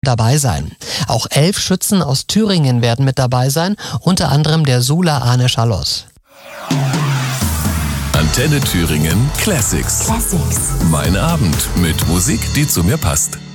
dabei sein. Auch 11 Schützen aus Thüringen werden mit dabei sein, unter anderem der Sula Arne Scharloß. Antenne Thüringen Classics. Mein Abend mit Musik, die zu mir passt.